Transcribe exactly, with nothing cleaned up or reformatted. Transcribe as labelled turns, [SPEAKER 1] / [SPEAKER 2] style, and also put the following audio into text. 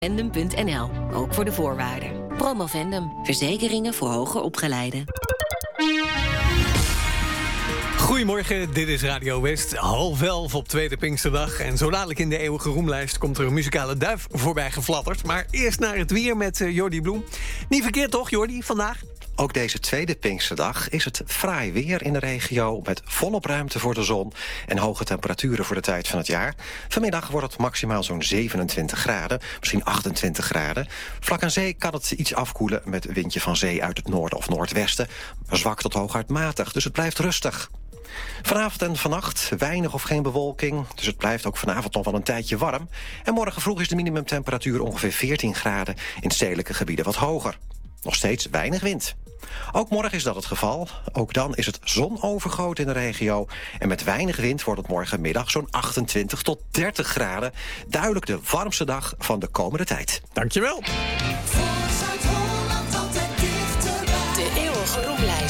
[SPEAKER 1] Promovendum punt n l, ook voor de voorwaarden. Promovendum, verzekeringen voor hoger opgeleiden.
[SPEAKER 2] Goedemorgen, dit is Radio West, half elf op tweede Pinksterdag. En zo dadelijk in de eeuwige roemlijst komt er een muzikale duif voorbij gefladderd. Maar eerst naar het weer met uh, Jordi Bloem. Niet verkeerd toch, Jordi, vandaag?
[SPEAKER 3] Ook deze tweede Pinksterdag is het fraai weer in de regio, met volop ruimte voor de zon en hoge temperaturen voor de tijd van het jaar. Vanmiddag wordt het maximaal zo'n zevenentwintig graden, misschien achtentwintig graden. Vlak aan zee kan het iets afkoelen met windje van zee uit het noorden of noordwesten. Zwak tot hooguit matig, dus het blijft rustig. Vanavond en vannacht weinig of geen bewolking, dus het blijft ook vanavond nog wel een tijdje warm. En morgen vroeg is de minimumtemperatuur ongeveer veertien graden, in stedelijke gebieden wat hoger. Nog steeds weinig wind. Ook morgen is dat het geval. Ook dan is het zonovergoten in de regio. En met weinig wind wordt het morgenmiddag zo'n achtentwintig tot dertig graden. Duidelijk de warmste dag van de komende tijd.
[SPEAKER 2] Dankjewel.